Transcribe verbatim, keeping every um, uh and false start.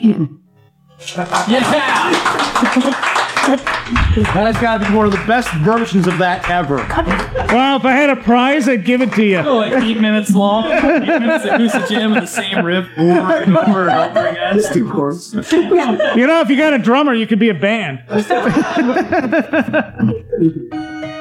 Yeah! That's got to be one of the best versions of that ever. Well, if I had a prize, I'd give it to you. Oh, like eight minutes long. Eight minutes at Goose Jam and the same riff over and over and over again. Of course. You know, if you got a drummer, you could be a band.